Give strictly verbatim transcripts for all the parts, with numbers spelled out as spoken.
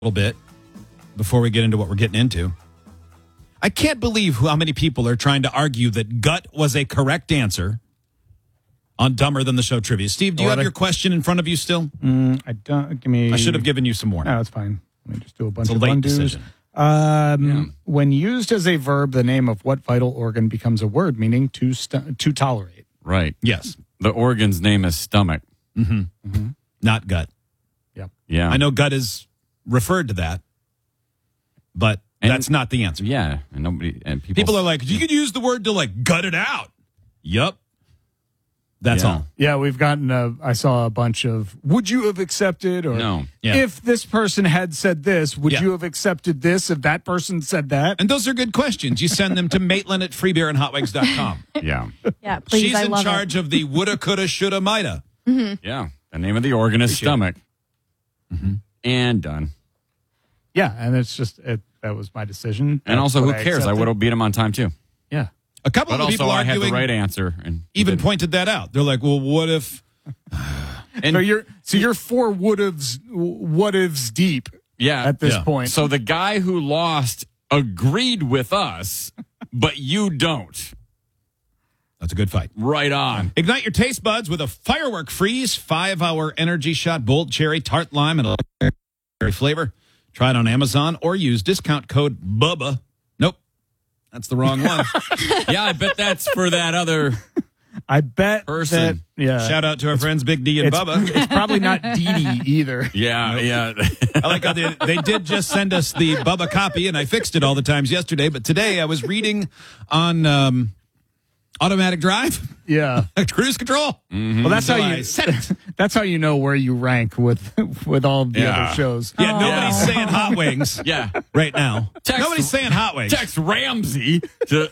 little bit before we get into what we're getting into. I can't believe how many people are trying to argue that gut was a correct answer on Dumber Than the Show trivia. Steve, do you Or have they- your question in front of you still? Mm, I don't. Give me. I should have given you some more. No, it's fine. Let me just do a bunch It's a of late undos. decision. Um, Yeah. When used as a verb, the name of what vital organ becomes a word, meaning to st- to tolerate. Right. Yes. The organ's name is stomach. Not gut. Yep. Yeah. I know gut is referred to that, but And- that's not the answer. Yeah. And nobody and people People are like, you could use the word to like gut it out. Yup. That's Yeah. all. Yeah, we've gotten a. I saw a bunch of. Would you have accepted? Or No. Yeah. if this person had said this, would Yeah. you have accepted this? If that person said that, And those are good questions. You send them to Maitland at free beer and hot wings dot com. Yeah. Yeah, please. She's I in love charge of the woulda, coulda, shoulda, mighta. Yeah. The name of the organ is stomach. And done. yeah, and it's just it, that was my decision. And That's also, who what I cares? I accepted. would have beat him on time too. Yeah. A couple But of the also, people I had arguing the right answer. And even didn't. pointed that out. They're like, well, what if? And So you're so you're four would haves what ifs deep yeah. at this Yeah. point. So the guy who lost agreed with us, but you don't. That's a good fight. Right on. Ignite your taste buds with a firework freeze, five-hour energy shot, bold cherry, tart lime, and a cherry flavor. Try it on Amazon or use discount code BUBBA. Nope, that's the wrong one. Yeah, I bet that's for that other. I bet Person. that yeah, Shout out to our friends Big D and it's, Bubba. it's probably not Dee Dee either. Yeah, yeah. I like how they, they did just send us the Bubba copy, and I fixed it all the times yesterday. But today I was reading on um, automatic drive, Yeah. cruise control. Well, that's So how I you. said it. That's how you know where you rank with with all the Yeah. other shows. Yeah, nobody's saying hot wings Yeah. right now. Text- nobody's saying hot wings. Text Ramsey to.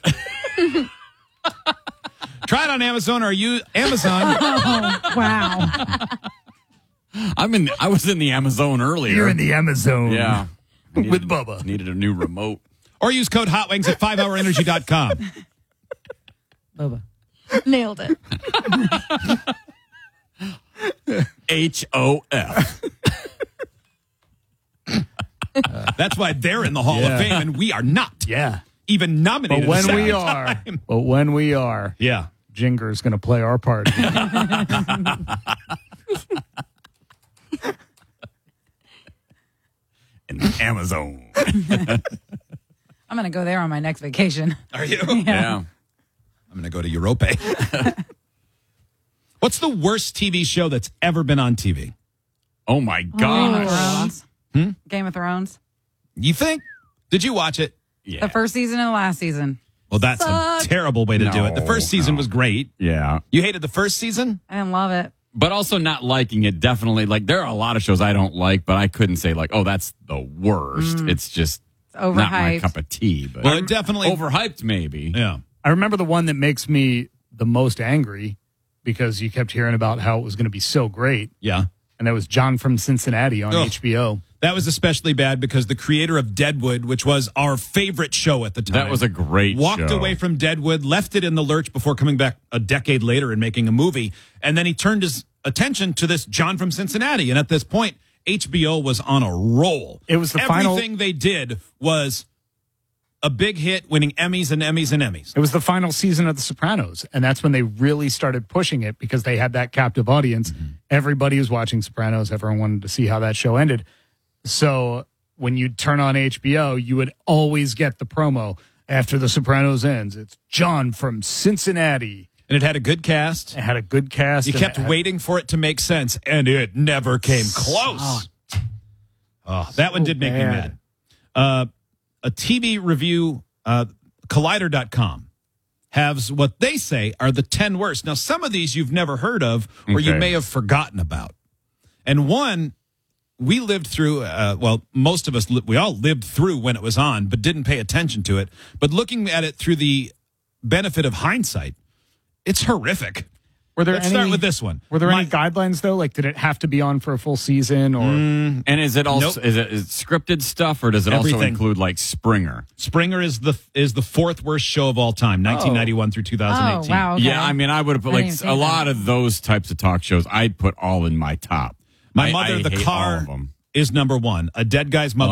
Try it on Amazon or you Amazon. Wow. I'm in. I was in the Amazon earlier. You're in the Amazon. Yeah. I With needed- Bubba. Needed a new remote. Or use code hot wings at five hour energy dot com. Bubba. Nailed it. H O F. That's why they're in the Hall Yeah. of Fame and we are not Yeah. even nominated. But when a we second are, time. but when we are, Yeah. Jinger's going to play our part. In the Amazon. I'm going to go there on my next vacation. Are you? Yeah. I'm going to go to Europe. What's the worst T V show that's ever been on T V? Oh my Game of gosh. Thrones. Hmm? Game of Thrones. You think? Did you watch it? Yeah. The first season and the last season. Well, that's Sucked. a terrible way to do it. The No, first season no. was great. Yeah. You hated the first season? I didn't love it. But also not liking it. Definitely. Like, there are a lot of shows I don't like, but I couldn't say, like, oh, that's the worst. It's just It's not my overhyped. cup of tea. But Well, it definitely. overhyped, maybe. Yeah. I remember the one that makes me the most angry because you kept hearing about how it was going to be so great, Yeah. and that was John from Cincinnati on Ugh. H B O. That was especially bad because the creator of Deadwood, which was our favorite show at the time, That was a great walked show. away from Deadwood, left it in the lurch before coming back a decade later and making a movie. And then he turned his attention to this John from Cincinnati. And at this point, H B O was on a roll. It was the final- Everything they did was a big hit, winning Emmys and Emmys and Emmys. It was the final season of The Sopranos, and that's when they really started pushing it because they had that captive audience. Everybody was watching Sopranos. Everyone wanted to see how that show ended. So when you turn on H B O, you would always get the promo after The Sopranos ends. It's John from Cincinnati. And it had a good cast. It had a good cast. You and kept it had- waiting for it to make sense, and it never came close. Oh, that one So did make me bad. mad. Uh, a T V review, uh, Collider dot com, has what they say are the ten worst. Now, some of these you've never heard of or you Okay. may have forgotten about. And one we lived through, uh, well, most of us, li- we all lived through when it was on, but didn't pay attention to it. But looking at it through the benefit of hindsight, it's horrific. Were there Let's any, start with this one. Were there My- any guidelines though? Like, did it have to be on for a full season, or And is it also Nope. is it is it scripted stuff, or does it also Everything. include like Springer? Springer is the is the fourth worst show of all time, nineteen ninety-one through two thousand Oh, eighteen. wow. Okay. Yeah, I mean, I would have put I like didn't see a lot that. of those types of talk shows. I'd put all in my top. My I- mother, I the hate car, all of them. is number one. A dead guy's mother.